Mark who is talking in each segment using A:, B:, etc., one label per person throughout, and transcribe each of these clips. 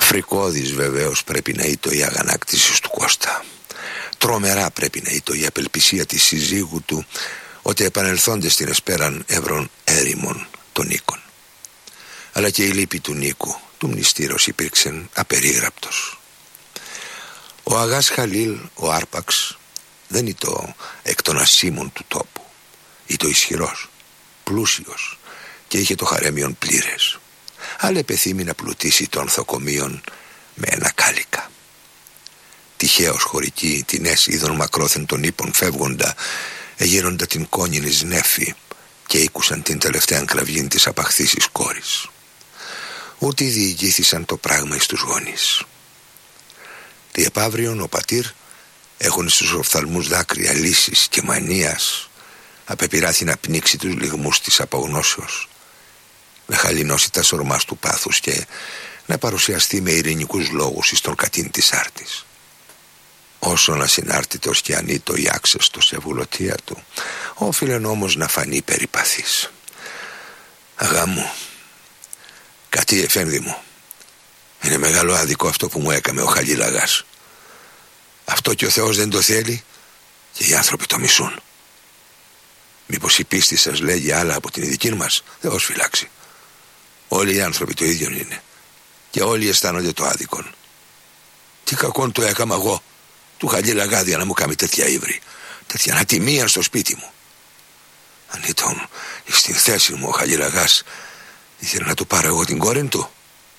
A: Φρικώδης βεβαίως πρέπει να είτο η αγανάκτηση του Κώστα. Τρομερά πρέπει να είτο η απελπισία της συζύγου του ότι επανελθόντες στην Εσπέραν έβρον έρημον των Νίκων. Αλλά και η λύπη του Νίκου, του μνηστήρος, υπήρξεν απερίγραπτος. Ο Αγάς Χαλίλ, ο Άρπαξ, δεν είτο εκ των ασήμων του τόπου. Είτο ισχυρός, πλούσιος και είχε το χαρέμιον πλήρες. Αλλά επεθύμη να πλουτίσει των θοκομείων με ένα κάλικα. Τυχαίως χωρικοί την είδων μακρόθεν των ύπων φεύγοντα, εγείροντα την κόνινη σνέφη και ήκουσαν την τελευταία κραυγήν της απαχθήσης κόρης. Ούτε διηγήθησαν το πράγμα εις τους γονείς. Τι επαύριον ο πατήρ, έχουν στους οφθαλμούς δάκρυα λύσης και μανίας, απεπειράθη να πνίξει τους λυγμούς της απογνώσεως, να χαλινώσει τα σορμάς του πάθους και να παρουσιαστεί με ειρηνικούς λόγους εις τον κατήν της άρτης. Όσον ασυνάρτητος και ανήτο η άξεστος σε βουλωτεία του, όφιλεν όμως να φανεί περιπαθής. Αγά μου, κάτι εφένδη μου, είναι μεγάλο άδικο αυτό που μου έκαμε ο Χαλίλ Αγάς. Αυτό και ο Θεός δεν το θέλει και οι άνθρωποι το μισούν. Μήπως η πίστη σας λέγει άλλα από την δική μας? Θεός φυλάξει. Όλοι οι άνθρωποι το ίδιο είναι και όλοι αισθάνονται το άδικον. Τι κακόν το έκαμα εγώ του Χαλίλ Αγάδια να μου κάνει τέτοια ύβρη, τέτοια ατιμία στο σπίτι μου? Αν ήταν στην θέση μου ο Χαλίλ Αγάς, ήθελε να του πάρω εγώ την κόρη του.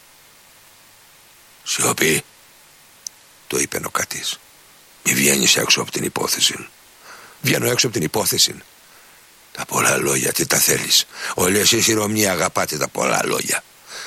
A: Σιωπή, το είπε ο κατής. Μη βγαίνεις έξω από την υπόθεση. Βγαίνω έξω από την υπόθεση. Τα πολλά λόγια τι τα θέλεις? Όλοι εσείς οι Ρωμιοί αγαπάτε τα πολλά λόγια.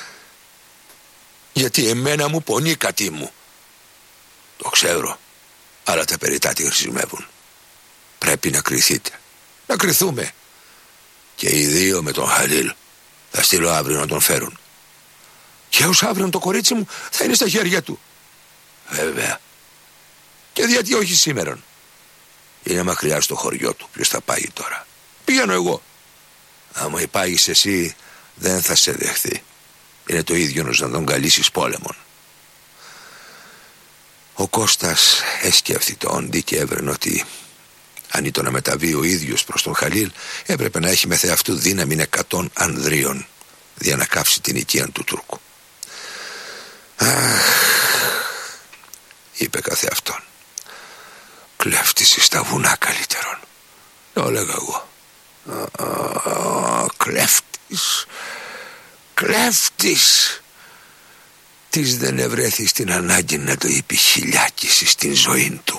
A: Γιατί εμένα μου πονεί κατή μου. Το ξέρω, αλλά τα περιτά τη χρησιμεύουν. Πρέπει να κρυθείτε. Να κρυθούμε. Και οι δύο με τον Χαλίλ θα στείλω αύριο να τον φέρουν. Και ως αύριο το κορίτσι μου θα είναι στα χέρια του. Βέβαια. Και γιατί όχι σήμερα? Είναι μακριά στο χωριό του. Ποιος θα πάει τώρα? Πηγαίνω εγώ. Άμα υπάγεις εσύ δεν θα σε δεχθεί. Είναι το ίδιο να τον καλήσεις πόλεμον. Ο Κώστας έσκεφθη το όντι και έβρεν ότι αν ήταν να μεταβεί ο ίδιος προς τον Χαλίλ, έπρεπε να έχει με θεαυτού δύναμη 100 ανδρίων για να κάψει την οικία του Τούρκου. Αχ, είπε καθεαυτόν, κλέφτης εις τα βουνά καλύτερον. Το έλεγα εγώ. Κλέφτης. Της δεν ευρέθη στην ανάγκη να το είπε χιλιάκιση στην ζωή του.